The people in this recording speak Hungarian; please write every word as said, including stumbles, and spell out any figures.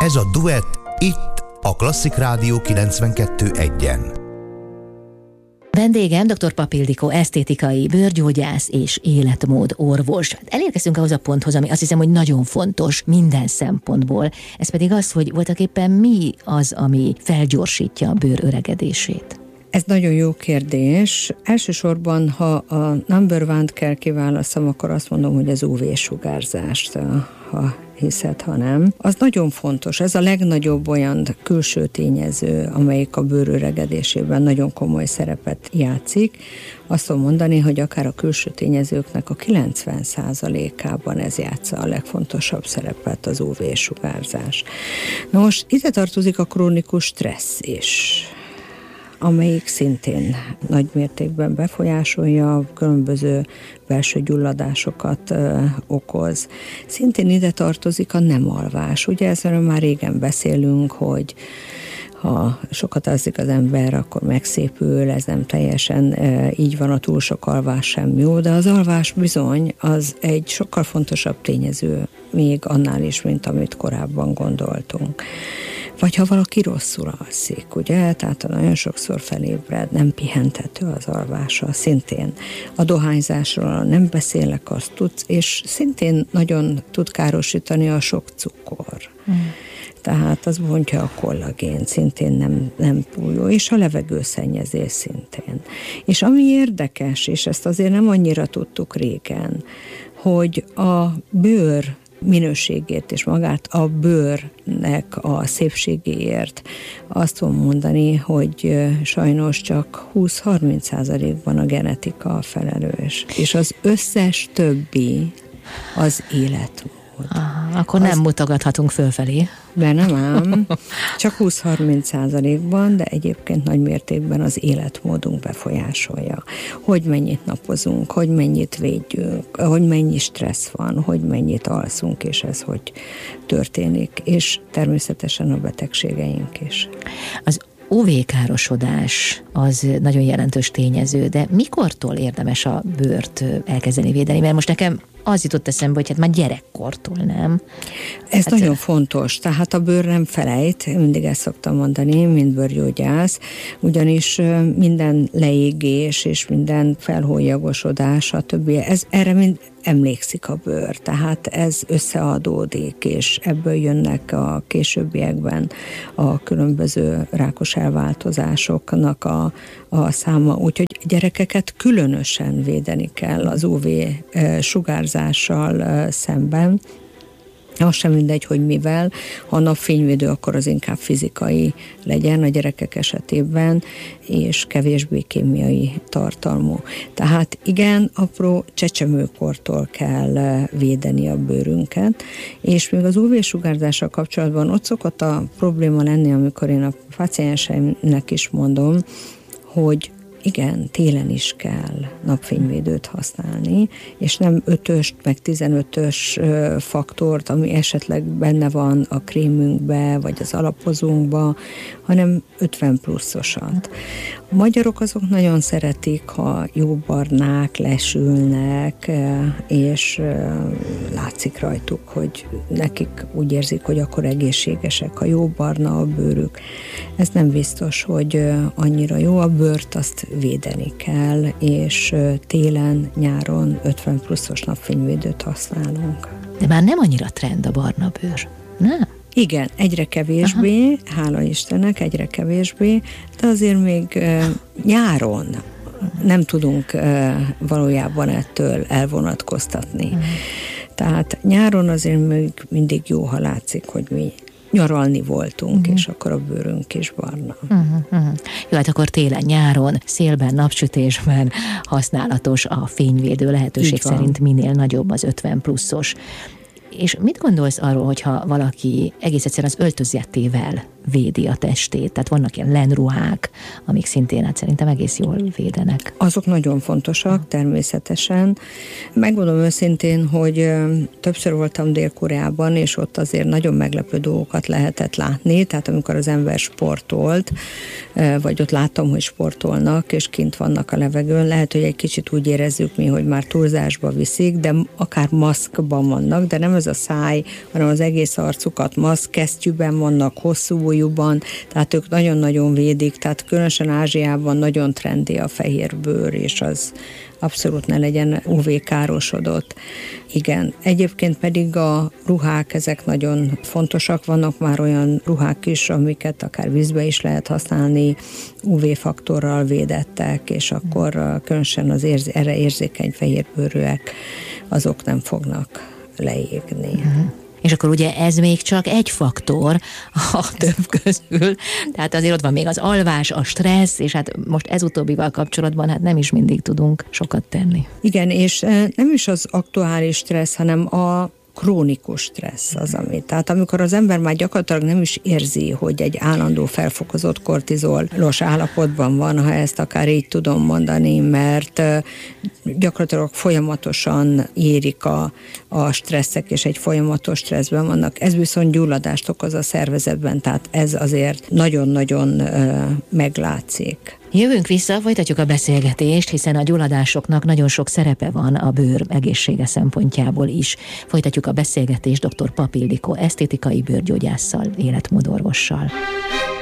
Ez a Duett itt a Klasszik Rádió kilencvenkettő egyen. Vendégem dr. Papp Ildikó, esztétikai bőrgyógyász és életmód orvos. Elérkeztünk ahhoz a ponthoz, ami azt hiszem, hogy nagyon fontos minden szempontból. Ez pedig az, hogy voltaképpen mi az, ami felgyorsítja a bőr öregedését. Ez nagyon jó kérdés. Elsősorban, ha a number one-t kell kiválasztom, akkor azt mondom, hogy az ú vé-sugárzást, ha hiszed, ha nem. Az nagyon fontos. Ez a legnagyobb olyan külső tényező, amelyik a bőr öregedésében nagyon komoly szerepet játszik. Azt tudom mondani, hogy akár a külső tényezőknek a kilencven százalékában ez játsza a legfontosabb szerepet, az ú vé-sugárzás. Na most ide tartozik a krónikus stressz is, amelyik szintén nagy mértékben befolyásolja, különböző belső gyulladásokat ö, okoz. Szintén ide tartozik a nem alvás. Ugye ezzel már régen beszélünk, hogy ha sokat alszik az ember, akkor megszépül, ez nem teljesen e, így van, a túl sok alvás sem jó, de az alvás bizony az egy sokkal fontosabb tényező még annál is, mint amit korábban gondoltunk. Vagy ha valaki rosszul alszik, ugye, tehát nagyon sokszor felébred, nem pihentető az alvása, szintén a dohányzásról nem beszélek, azt tudsz, és szintén nagyon tud károsítani a sok cukor. Hmm. Tehát az bontja a kollagént, szintén nem, nem túl jó, és a levegőszennyezés szintén. És ami érdekes, és ezt azért nem annyira tudtuk régen, hogy a bőr minőségét és magát a bőrnek a szépségéért azt tudom mondani, hogy sajnos csak húsz-harminc százalékban a genetika felelős, és az összes többi az életmód. Aha, akkor nem az... mutogathatunk fölfelé. De nem ám, csak húsz-harminc százalékban, de egyébként nagy mértékben az életmódunk befolyásolja. Hogy mennyit napozunk, hogy mennyit védjünk, hogy mennyi stressz van, hogy mennyit alszunk, és ez hogy történik. És természetesen a betegségeink is. Az ú vé-károsodás az nagyon jelentős tényező, de mikortól érdemes a bőrt elkezdeni védeni? Mert most nekem az jutott eszembe, hogy hát már gyerekkortól, nem? Ez hát nagyon fontos, tehát a bőr nem felejt, mindig ezt szoktam mondani, mint bőrgyógyász, ugyanis minden leégés és minden felhólyagosodás, a többi, ez, erre mind emlékszik a bőr, tehát ez összeadódik, és ebből jönnek a későbbiekben a különböző rákos elváltozásoknak a, a száma, úgyhogy gyerekeket különösen védeni kell az ú vé-sugárzással szemben. Az sem mindegy, hogy mivel, ha a napfényvédő, akkor az inkább fizikai legyen a gyerekek esetében, és kevésbé kémiai tartalmú. Tehát igen, apró csecsemőkortól kell védeni a bőrünket, és még az ú vé-sugárzással kapcsolatban ott szokott a probléma lenni, amikor én a pácienseimnek is mondom, hogy igen, télen is kell napfényvédőt használni, és nem ötöst, meg tizenötös faktort, ami esetleg benne van a krémünkbe, vagy az alapozónkba, hanem ötven pluszosat. A magyarok azok nagyon szeretik, ha jó barnák lesülnek, és látszik rajtuk, hogy nekik úgy érzik, hogy akkor egészségesek, ha jó barna a bőrük. Ez nem biztos, hogy annyira jó, a bőrt azt védeni kell, és télen, nyáron ötven pluszos napfényvédőt használunk. De már nem annyira trend a barna bőr, nem? Igen, egyre kevésbé, aha, hála Istennek, egyre kevésbé, de azért még uh, nyáron nem tudunk uh, valójában ettől elvonatkoztatni. Uh-huh. Tehát nyáron azért még mindig jó, ha látszik, hogy mi nyaralni voltunk, uh-huh. és akkor a bőrünk is barna. Uh-huh, uh-huh. Jó, hát akkor télen, nyáron, szélben, napsütésben használatos a fényvédő, lehetőség szerint minél nagyobb az ötven pluszos. És mit gondolsz arról, hogyha valaki egész egyszerűen az öltözetével védi a testét? Tehát vannak ilyen lenruhák, amik szintén hát szerintem egész jól védenek. Azok nagyon fontosak, természetesen. Megmondom őszintén, hogy többször voltam Dél-Koreában, és ott azért nagyon meglepő dolgokat lehetett látni, tehát amikor az ember sportolt, vagy ott láttam, hogy sportolnak, és kint vannak a levegőn, lehet, hogy egy kicsit úgy érezzük mi, hogy már túlzásba viszik, de akár maszkban vannak, de nem ez a száj, hanem az egész arcukat maszk, kesztyűben vannak, hosszú ujjúban, tehát ők nagyon-nagyon védik, tehát különösen Ázsiában nagyon trendi a fehér bőr, és az abszolút ne legyen ú vé károsodott. Igen, egyébként pedig a ruhák, ezek nagyon fontosak, vannak már olyan ruhák is, amiket akár vízbe is lehet használni, ú vé faktorral védettek, és akkor különösen az érz- erre érzékeny fehérbőrűek, azok nem fognak leégni. Uh-huh. És akkor ugye ez még csak egy faktor a több közül, tehát azért ott van még az alvás, a stressz, és hát most ez utóbbival kapcsolatban hát nem is mindig tudunk sokat tenni. Igen, és nem is az aktuális stressz, hanem a krónikus stressz az, ami. Tehát amikor az ember már gyakorlatilag nem is érzi, hogy egy állandó felfokozott kortizolos állapotban van, ha ezt akár így tudom mondani, mert gyakorlatilag folyamatosan érik a, a stresszek, és egy folyamatos stresszben vannak. Ez viszont gyulladást okoz a szervezetben, tehát ez azért nagyon-nagyon uh, meglátszik. Jövünk vissza, folytatjuk a beszélgetést, hiszen a gyulladásoknak nagyon sok szerepe van a bőr egészsége szempontjából is. Folytatjuk a beszélgetést dr. Papp Ildikó esztétikai bőrgyógyásszal, életmódorvossal.